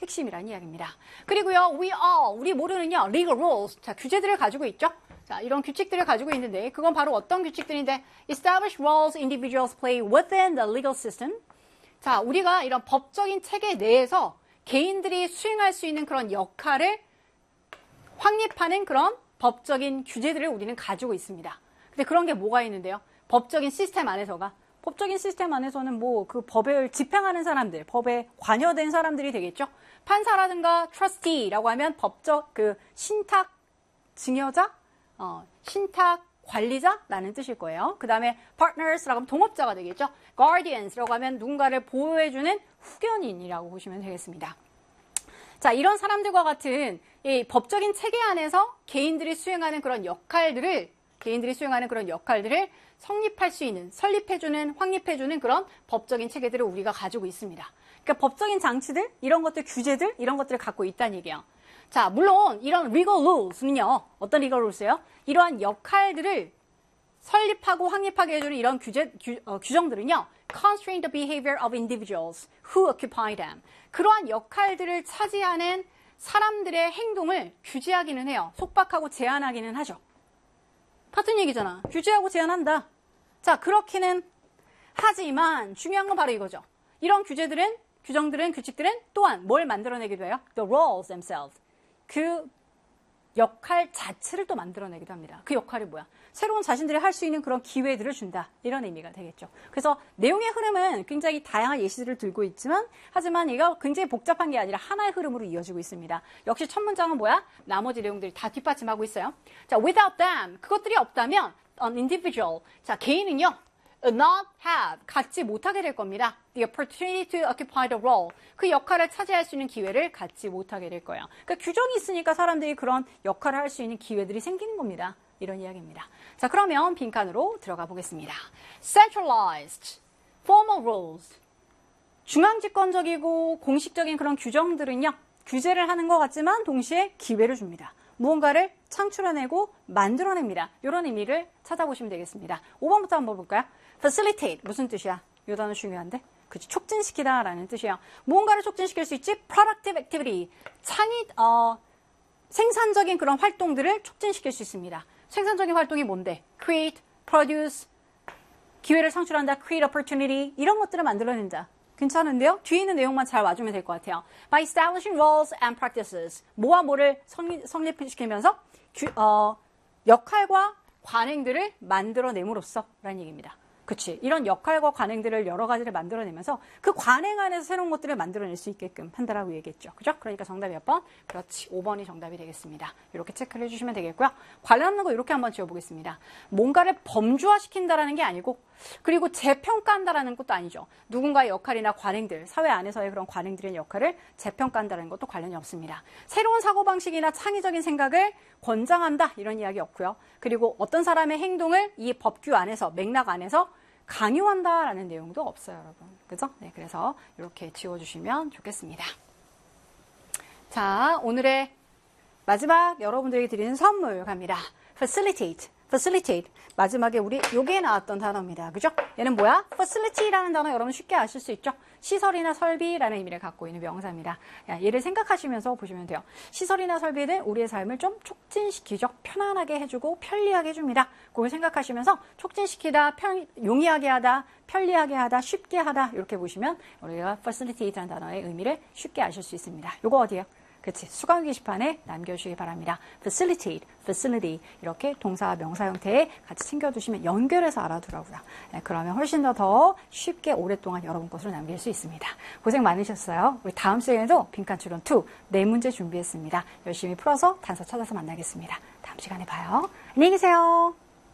핵심이라는 이야기입니다. 그리고요, 우리 모두는요, legal rules. 자, 규제들을 가지고 있죠. 자, 이런 규칙들을 가지고 있는데, 그건 바로 어떤 규칙들인데, establish roles individuals play within the legal system. 자, 우리가 이런 법적인 체계 내에서 개인들이 수행할 수 있는 그런 역할을 확립하는 그런 법적인 규제들을 우리는 가지고 있습니다. 근데 그런 게 뭐가 있는데요? 법적인 시스템 안에서는 뭐 그 법을 집행하는 사람들, 법에 관여된 사람들이 되겠죠? 판사라든가 trustee라고 하면 법적 그 신탁 증여자, 신탁 관리자라는 뜻일 거예요. 그 다음에 partners라고 하면 동업자가 되겠죠? guardians라고 하면 누군가를 보호해주는 후견인이라고 보시면 되겠습니다. 자, 이런 사람들과 같은 이 법적인 체계 안에서 개인들이 수행하는 그런 역할들을 성립할 수 있는, 설립해주는, 확립해주는 그런 법적인 체계들을 우리가 가지고 있습니다. 그러니까 법적인 장치들, 이런 것들, 규제들, 이런 것들을 갖고 있다는 얘기예요. 자, 물론 이런 legal rules는요, 어떤 legal rules예요? 이러한 역할들을 설립하고 확립하게 해주는 이런 규정들은요, constrain the behavior of individuals who occupy them. 그러한 역할들을 차지하는 사람들의 행동을 규제하기는 해요. 속박하고 제한하기는 하죠. 같은 얘기잖아. 규제하고 제한한다. 자, 그렇기는 하지만 중요한 건 바로 이거죠. 이런 규제들은, 규정들은, 규칙들은 또한 뭘 만들어내기도 해요? The roles themselves. 그 역할 자체를 또 만들어내기도 합니다. 그 역할이 뭐야? 새로운 자신들이 할 수 있는 그런 기회들을 준다. 이런 의미가 되겠죠. 그래서 내용의 흐름은 굉장히 다양한 예시들을 들고 있지만 하지만 이거 굉장히 복잡한 게 아니라 하나의 흐름으로 이어지고 있습니다. 역시 첫 문장은 뭐야? 나머지 내용들이 다 뒷받침하고 있어요. 자, without them. 그것들이 없다면 an individual. 자, 개인은요. not have. 갖지 못하게 될 겁니다. The opportunity to occupy the role. 그 역할을 차지할 수 있는 기회를 갖지 못하게 될 거예요. 그러니까 규정이 있으니까 사람들이 그런 역할을 할 수 있는 기회들이 생기는 겁니다. 이런 이야기입니다. 자, 그러면 빈칸으로 들어가 보겠습니다. Centralized formal rules. 중앙집권적이고 공식적인 그런 규정들은요. 규제를 하는 것 같지만 동시에 기회를 줍니다. 무언가를 창출해내고 만들어냅니다. 이런 의미를 찾아보시면 되겠습니다. 5번부터 한번 볼까요? Facilitate. 무슨 뜻이야? 이 단어 중요한데? 그치, 촉진시키다 라는 뜻이에요. 무언가를 촉진시킬 수 있지? Productive activity. 생산적인 그런 활동들을 촉진시킬 수 있습니다. 생산적인 활동이 뭔데? Create, produce, 기회를 창출한다. Create opportunity. 이런 것들을 만들어낸다. 괜찮은데요? 뒤에 있는 내용만 잘 와주면 될 것 같아요. By establishing roles and practices. 뭐와 뭐를 성립시키면서 역할과 관행들을 만들어냄으로써 라는 얘기입니다. 그치. 이런 역할과 관행들을 여러 가지를 만들어내면서 그 관행 안에서 새로운 것들을 만들어낼 수 있게끔 한다라고 얘기했죠. 그죠? 그러니까 정답이 몇 번? 그렇지. 5번이 정답이 되겠습니다. 이렇게 체크를 해주시면 되겠고요. 관련하는 거 이렇게 한번 지워보겠습니다. 뭔가를 범주화시킨다라는 게 아니고 그리고 재평가한다라는 것도 아니죠. 누군가의 역할이나 관행들, 사회 안에서의 그런 관행들의 역할을 재평가한다는 것도 관련이 없습니다. 새로운 사고방식이나 창의적인 생각을 권장한다 이런 이야기 없고요. 그리고 어떤 사람의 행동을 이 법규 안에서 맥락 안에서 강요한다라는 내용도 없어요, 여러분. 그죠? 네, 그래서 이렇게 지워주시면 좋겠습니다. 자, 오늘의 마지막 여러분들에게 드리는 선물 갑니다. Facilitate. Facilitate. 마지막에 우리 여기에 나왔던 단어입니다. 그죠? 얘는 뭐야? Facility라는 단어 여러분 쉽게 아실 수 있죠? 시설이나 설비라는 의미를 갖고 있는 명사입니다. 얘를 생각하시면서 보시면 돼요. 시설이나 설비는 우리의 삶을 좀 촉진시키죠. 편안하게 해주고 편리하게 해줍니다. 그걸 생각하시면서 촉진시키다, 용이하게 하다, 편리하게 하다, 쉽게 하다 이렇게 보시면 우리가 Facilitate라는 단어의 의미를 쉽게 아실 수 있습니다. 요거 어디예요? 그치, 수강 게시판에 남겨주시기 바랍니다. Facilitate, facility 이렇게 동사, 명사 형태에 같이 챙겨두시면 연결해서 알아두라고요. 네, 그러면 훨씬 더 쉽게 오랫동안 여러분 것으로 남길 수 있습니다. 고생 많으셨어요. 우리 다음 시간에도 빈칸 추론 2, 4문제 준비했습니다. 열심히 풀어서 단서 찾아서 만나겠습니다. 다음 시간에 봐요. 안녕히 계세요.